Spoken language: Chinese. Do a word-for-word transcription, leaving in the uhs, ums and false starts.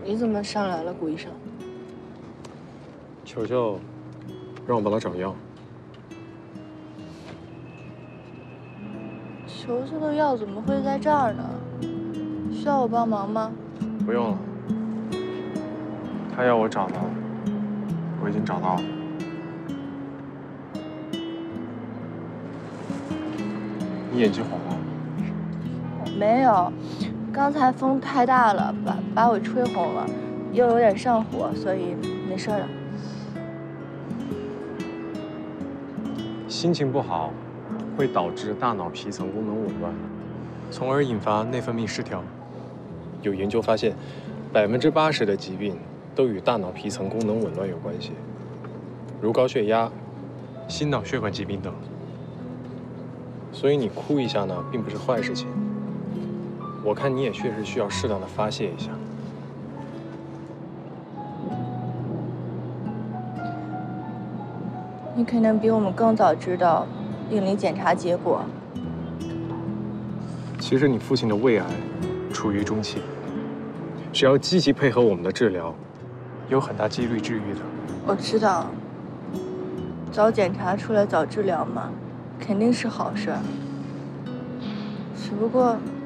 你怎么上来了，顾医生？ 球球让我帮他找药。 球球的药怎么会在这儿呢？需要我帮忙吗？ 不用了，他要我找的，我已经找到了。你眼睛红了？ 没有，刚才风太大了，把把我吹红了，又有点上火，所以没事了。 心情不好会导致大脑皮层功能紊乱，从而引发内分泌失调。有研究发现，百分之八十的疾病都与大脑皮层功能紊乱有关系，如高血压、心脑血管疾病等。所以你哭一下呢，并不是坏事情。我看你也确实需要适当的发泄一下。 你肯定比我们更早知道病理检查结果。 其实你父亲的胃癌处于中期，只要积极配合我们的治疗，有很大几率治愈的。 我知道，早检查出来早治疗嘛，肯定是好事儿。只不过